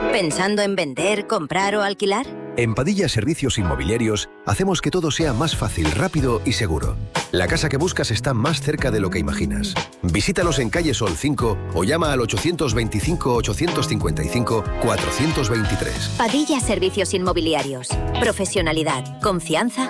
¿Pensando en vender, comprar o alquilar? En Padilla Servicios Inmobiliarios hacemos que todo sea más fácil, rápido y seguro. La casa que buscas está más cerca de lo que imaginas. Visítalos en calle Sol 5 o llama al 825-855-423. Padilla Servicios Inmobiliarios. Profesionalidad, confianza